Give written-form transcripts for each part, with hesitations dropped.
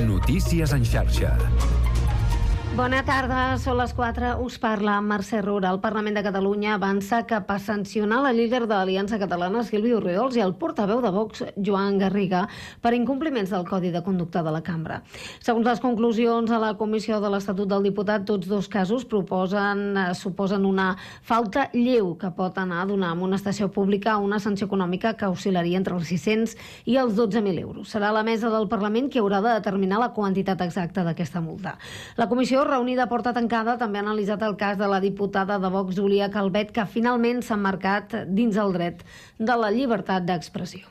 Notícies en xarxa. Bona tarda, són les 4. Us parla Mercè Rura. El Parlament de Catalunya avança cap a sancionar la líder de l'Aliança Catalana, Sílvia Orriols, i el portaveu de Vox, Joan Garriga, per incompliments del Codi de Conducta de la Cambra. Segons les conclusions a la Comissió de l'Estatut del Diputat, tots dos casos suposen una falta lleu que pot anar a donar amonestació pública a una sanció econòmica que oscil·laria entre els 600 i els 12.000 euros. Serà la mesa del Parlament qui haurà de determinar la quantitat exacta d'aquesta multa. La Comissió reunida a porta tancada també ha analitzat el cas de la diputada de Vox, Júlia Calvet, que finalment s'ha emmarcat dins el dret de la llibertat d'expressió.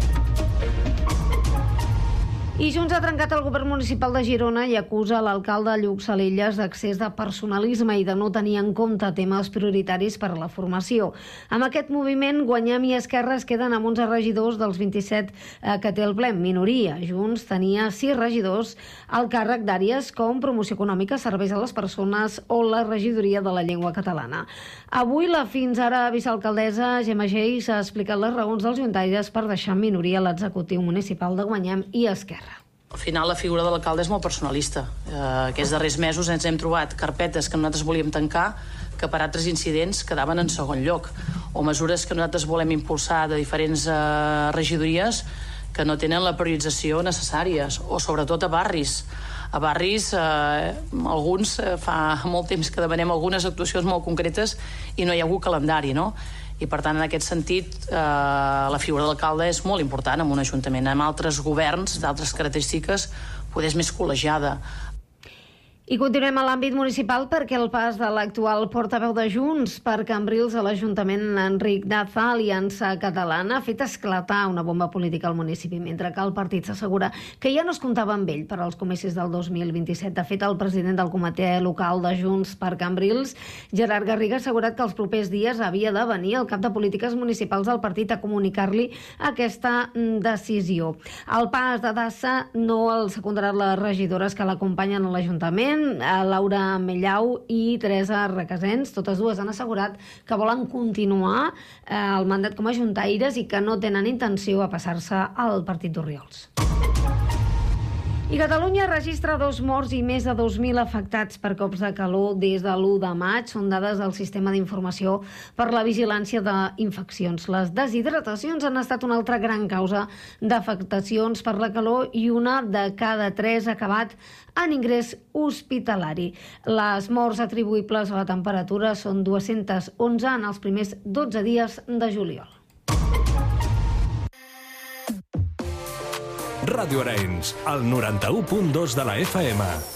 I Junts ha trencat el govern municipal de Girona i acusa l'alcalde Lluc Salelles d'excés de personalisme i de no tenir en compte temes prioritaris per a la formació. Amb aquest moviment, Guanyem i Esquerra es queden amb 11 regidors dels 27 que té el ple, minoria. Junts tenia 6 regidors al càrrec d'àrees com promoció econòmica, serveis a les persones o la regidoria de la llengua catalana. Avui la fins ara vicealcaldessa Gemma Geis ha explicat les raons dels juntaires per deixar en minoria l'executiu municipal de Guanyem i Esquerra. Al final la figura de l'alcalde és molt personalista. Aquests darrers mesos ens hem trobat carpetes que nosaltres volíem tancar que per altres incidents quedaven en segon lloc, o mesures que nosaltres volem impulsar de diferents regidories que no tenen la priorització necessària, o sobretot a barris. A barris, alguns fa molt temps que demanem algunes actuacions molt concretes i no hi ha hagut calendari, no? I per tant, en aquest sentit, la figura de l'alcalde és molt important en un ajuntament. En altres governs, d'altres característiques, poder és més col·legiada. I continuem a l'àmbit municipal perquè el pas de l'actual portaveu de Junts per Cambrils a l'Ajuntament, Enric Daza, Aliança Catalana, ha fet esclatar una bomba política al municipi, mentre que el partit s'assegura que ja no es comptava amb ell per als comicis del 2027. De fet, el president del comitè local de Junts per Cambrils, Gerard Garriga, ha assegurat que els propers dies havia de venir el cap de polítiques municipals del partit a comunicar-li aquesta decisió. Al pas de Daza no el secundaran les regidores que l'acompanyen a l'Ajuntament, Laura Mellau i Teresa Requesens. Totes dues han assegurat que volen continuar el mandat com a juntaires i que no tenen intenció a passar-se al partit d'Orriols. I Catalunya registra 2 morts i més de 2.000 afectats per cops de calor des de l'1 de maig. Són dades del Sistema d'Informació per la Vigilància d'Infeccions. Les deshidratacions han estat una altra gran causa d'afectacions per la calor i una de cada 3 ha acabat en ingrés hospitalari. Les morts atribuïbles a la temperatura són 211 en els primers 12 dies de juliol. Ràdio Arenys, el 91.2 de la FM.